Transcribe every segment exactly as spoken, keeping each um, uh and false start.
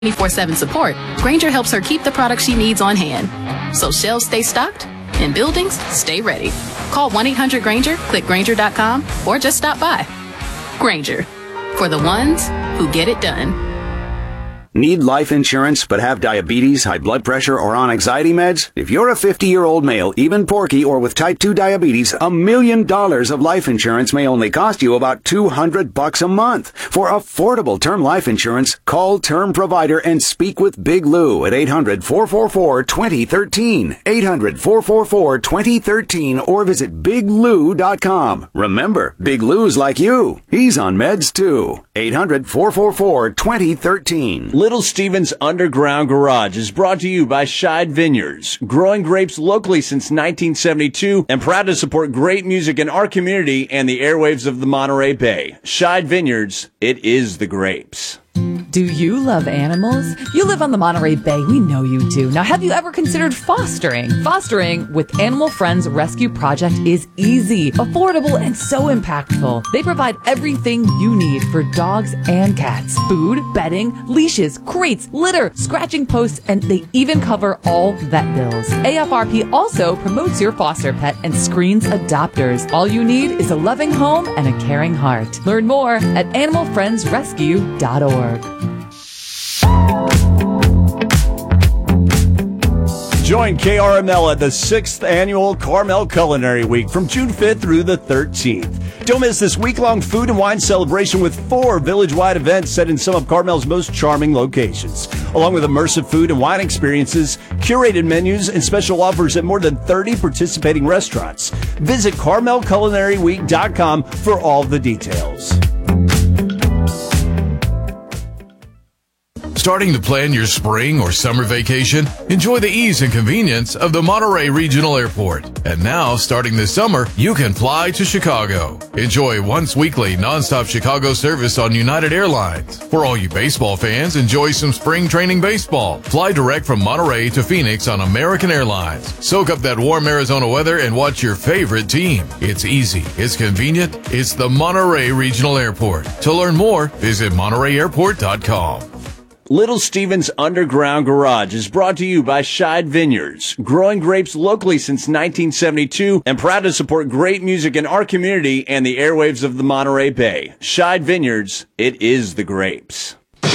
twenty-four seven support, Grainger helps her keep the products she needs on hand. So shelves stay stocked and buildings stay ready. Call one eight hundred Grainger, click Grainger dot com, or just stop by. Grainger, for the ones who get it done. Need life insurance but have diabetes, high blood pressure, or on anxiety meds? If you're a fifty-year-old male, even porky, or with type two diabetes, a million dollars of life insurance may only cost you about two hundred bucks a month. For affordable term life insurance, call Term Provider and speak with Big Lou at eight hundred, four four four, two zero one three, eight hundred, four four four, two zero one three, or visit big lou dot com. Remember, Big Lou's like you. He's on meds too. eight hundred, four four four, two zero one three. Little Steven's Underground Garage is brought to you by Scheid Vineyards, growing grapes locally since nineteen seventy-two and proud to support great music in our community and the airwaves of the Monterey Bay. Scheid Vineyards, it is the grapes. Do you love animals? You live on the Monterey Bay. We know you do. Now, have you ever considered fostering? Fostering with Animal Friends Rescue Project is easy, affordable, and so impactful. They provide everything you need for dogs and cats. Food, bedding, leashes, crates, litter, scratching posts, and they even cover all vet bills. A F R P also promotes your foster pet and screens adopters. All you need is a loving home and a caring heart. Learn more at animal friends rescue dot org. Join K R M L at the sixth Annual Carmel Culinary Week from June fifth through the thirteenth. Don't miss this week-long food and wine celebration with four village-wide events set in some of Carmel's most charming locations, along with immersive food and wine experiences, curated menus, and special offers at more than thirty participating restaurants. Visit carmel culinary week dot com for all the details. Starting to plan your spring or summer vacation? Enjoy the ease and convenience of the Monterey Regional Airport. And now, starting this summer, you can fly to Chicago. Enjoy once weekly nonstop Chicago service on United Airlines. For all you baseball fans, enjoy some spring training baseball. Fly direct from Monterey to Phoenix on American Airlines. Soak up that warm Arizona weather and watch your favorite team. It's easy. It's convenient. It's the Monterey Regional Airport. To learn more, visit monterey airport dot com. Little Steven's Underground Garage is brought to you by Scheid Vineyards, growing grapes locally since nineteen seventy-two and proud to support great music in our community and the airwaves of the Monterey Bay. Scheid Vineyards, it is the grapes.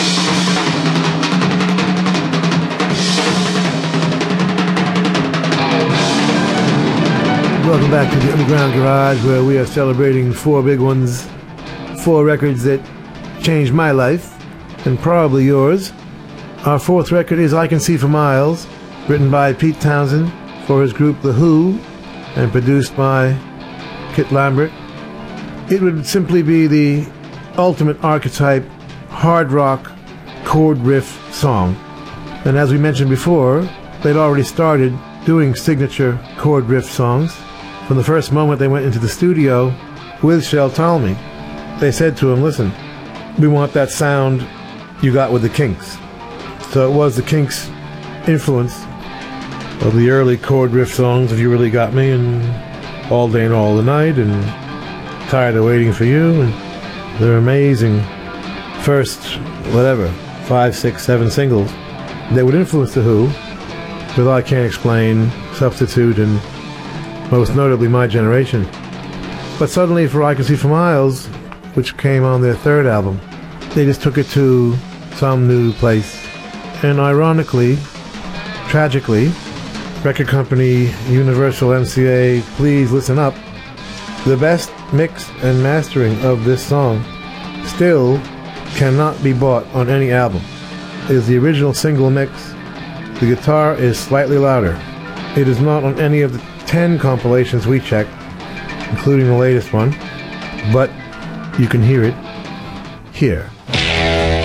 Welcome back to the Underground Garage, where we are celebrating four big ones, four records that changed my life and probably yours. Our fourth record is I Can See for Miles, written by Pete Townsend for his group The Who and produced by Kit Lambert. It would simply be the ultimate archetype hard rock chord riff song. And as we mentioned before, they'd already started doing signature chord riff songs. From the first moment they went into the studio with Shel Talmy, they said to him, listen, we want that sound you got with the Kinks. So it was the Kinks' influence of the early chord riff songs, If You Really Got Me, and All Day and All the Night, and Tired of Waiting for You, and their amazing first, whatever, five, six, seven singles. They would influence The Who with I Can't Explain, Substitute, and most notably My Generation. But suddenly for I Can See for Miles, which came on their third album, they just took it to some new place. And ironically, tragically, record company Universal M C A, please listen up. The best mix and mastering of this song still cannot be bought on any album. It is the original single mix. The guitar is slightly louder. It is not on any of the ten compilations we checked, including the latest one, but you can hear it here.